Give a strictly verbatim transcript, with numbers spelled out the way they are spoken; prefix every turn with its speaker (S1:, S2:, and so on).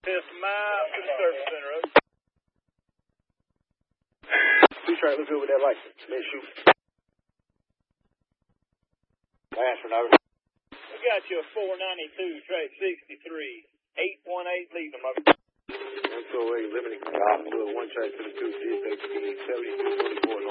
S1: Fifth mile to the service center, Road.
S2: Please try to look over that license. Let's shoot. Last one over.
S1: We got you a four ninety-two, track sixty-three. eight one eight, leaving, my
S2: one two eight, limiting. One track to the two, seventy-two forty-four.